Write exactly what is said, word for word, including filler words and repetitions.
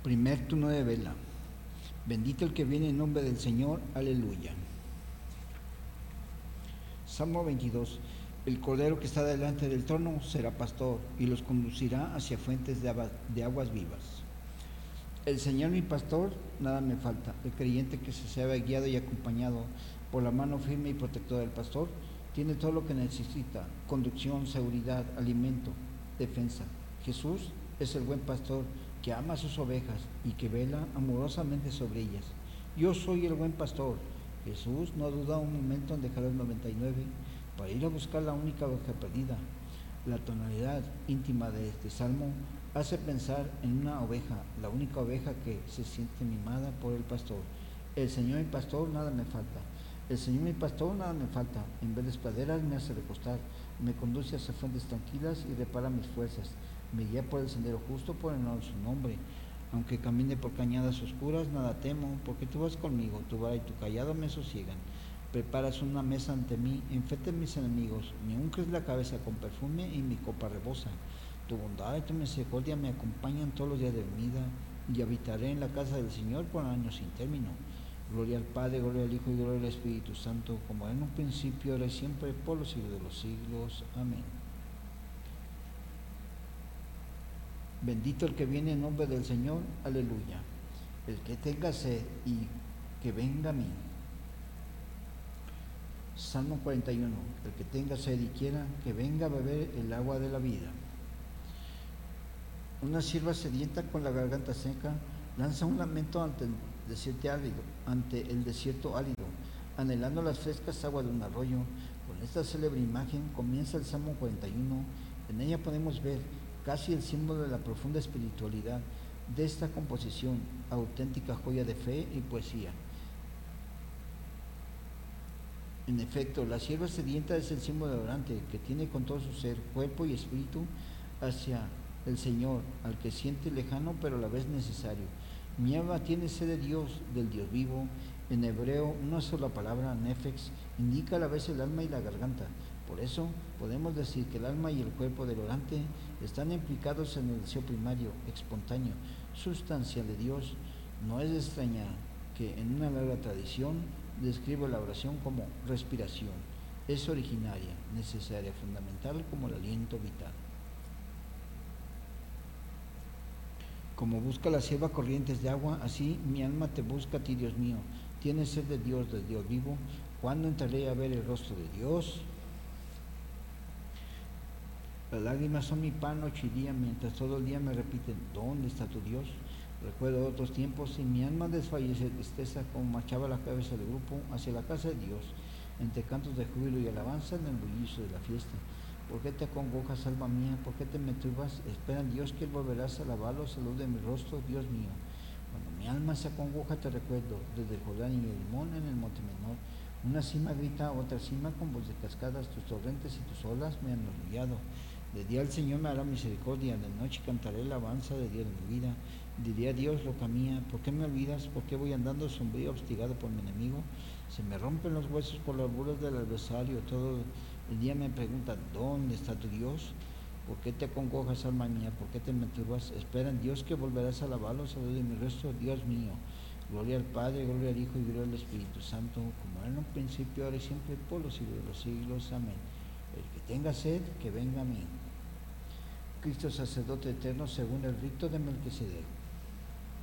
Primer turno de vela. Bendito el que viene en nombre del Señor. Aleluya. Salmo veintidós. El cordero que está delante del trono será pastor y los conducirá hacia fuentes de aguas, de aguas vivas. El Señor mi pastor, nada me falta. El creyente que se sabe guiado y acompañado por la mano firme y protectora del pastor tiene todo lo que necesita: conducción, seguridad, alimento, defensa. Jesús es el buen pastor que ama a sus ovejas y que vela amorosamente sobre ellas. Yo soy el buen pastor. Jesús no duda un momento en dejar los noventa y nueve para ir a buscar la única oveja perdida. La tonalidad íntima de este salmo hace pensar en una oveja, la única oveja que se siente mimada por el pastor. El Señor mi pastor, nada me falta. El Señor mi pastor, nada me falta. En verdes praderas me hace recostar, me conduce hacia fuentes tranquilas y repara mis fuerzas. Me guía por el sendero justo por el honor de su nombre. Aunque camine por cañadas oscuras, nada temo, porque tú vas conmigo, tu vara y tu callado me sosiegan. Preparas una mesa ante mí, enfrente de mis enemigos, me unges la cabeza con perfume y mi copa rebosa. Tu bondad y tu misericordia me acompañan todos los días de mi vida, y habitaré en la casa del Señor por años sin término. Gloria al Padre, gloria al Hijo y gloria al Espíritu Santo, como en un principio, ahora y siempre, por los siglos de los siglos. Amén. Bendito el que viene en nombre del Señor. Aleluya. El que tenga sed y que venga a mí. Salmo cuarenta y uno. El que tenga sed y quiera, que venga a beber el agua de la vida. Una sierva sedienta con la garganta seca lanza un lamento ante el desierto árido, ante el desierto árido, anhelando las frescas aguas de un arroyo. Con esta célebre imagen comienza el Salmo cuarenta y uno. En ella podemos ver casi el símbolo de la profunda espiritualidad de esta composición, auténtica joya de fe y poesía. En efecto, la sierva sedienta es el símbolo del orante, que tiene con todo su ser, cuerpo y espíritu hacia el Señor, al que siente lejano pero a la vez necesario. Mi alma tiene sed de Dios, del Dios vivo. En hebreo, una sola palabra, nefex, indica a la vez el alma y la garganta. Por eso, podemos decir que el alma y el cuerpo del orante están implicados en el deseo primario, espontáneo, sustancial de Dios. No es de extrañar que en una larga tradición describe la oración como respiración. Es originaria, necesaria, fundamental como el aliento vital. Como busca la sierva corrientes de agua, así mi alma te busca a ti, Dios mío. Tienes sed de Dios, del Dios vivo. ¿Cuándo entraré a ver el rostro de Dios? Las lágrimas son mi pan noche y día, mientras todo el día me repiten: ¿dónde está tu Dios? Recuerdo otros tiempos y mi alma desfallece de tristeza, como marchaba la cabeza del grupo hacia la casa de Dios, entre cantos de júbilo y alabanza en el bullicio de la fiesta. ¿Por qué te acongojas, alma mía? ¿Por qué te me turbas? Espera en Dios que Él volverás a alabarlo, salud de mi rostro, Dios mío. Cuando mi alma se acongoja te recuerdo, desde el Jordán y el Limón en el monte menor. Una cima grita a otra cima con voz de cascadas, tus torrentes y tus olas me han arrullado. De día el Señor me hará misericordia, de noche cantaré la alabanza de Dios de mi vida. Diré a Dios, loca mía, ¿por qué me olvidas? ¿Por qué voy andando sombrío, hostigado por mi enemigo? Se me rompen los huesos por las burlas del adversario. Todo el día me pregunta: ¿dónde está tu Dios? ¿Por qué te acongojas, alma mía? ¿Por qué te me turbas? Espera en Dios que volverás a alabarlo, salud de mi rostro, Dios mío. Gloria al Padre, gloria al Hijo y gloria al Espíritu Santo, como era en un principio, ahora y siempre, por los siglos de los siglos. Amén. El que tenga sed, que venga a mí. Cristo sacerdote eterno según el rito de Melquisedec.